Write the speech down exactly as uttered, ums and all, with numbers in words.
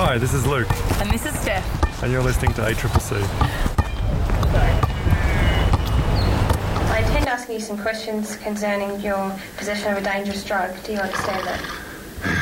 Hi, this is Luke. And this is Steph. And you're listening to A C C C. I intend asking you some questions concerning your possession of a dangerous drug. Do you understand that?